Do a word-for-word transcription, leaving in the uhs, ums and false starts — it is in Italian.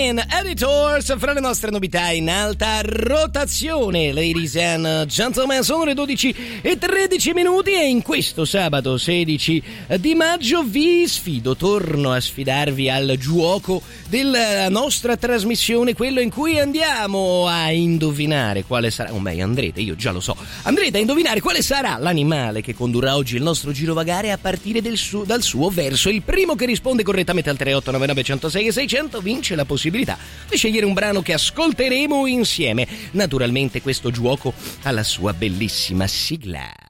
Magazine Editors, fra le nostre novità in alta rotazione. Ladies and gentlemen, sono le dodici e tredici minuti e in questo sabato sedici di maggio vi sfido, torno a sfidarvi al gioco della nostra trasmissione, quello in cui andiamo a indovinare quale sarà, o meglio andrete, io già lo so, andrete a indovinare quale sarà l'animale che condurrà oggi il nostro girovagare a partire del su, dal suo verso. Il primo che risponde correttamente al tre otto nove nove uno zero sei sei zero zero vince la possibilità di scegliere un brano che ascolteremo insieme. Naturalmente questo gioco ha la sua bellissima sigla.